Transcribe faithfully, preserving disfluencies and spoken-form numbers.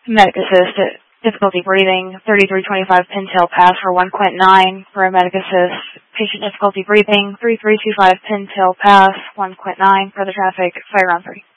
Medic assist, difficulty breathing, thirty-three twenty-five pintail pass for one Quint nine. For a medic assist, patient difficulty breathing, thirty-three twenty-five pintail pass, one Quint nine. Further traffic, fire on three.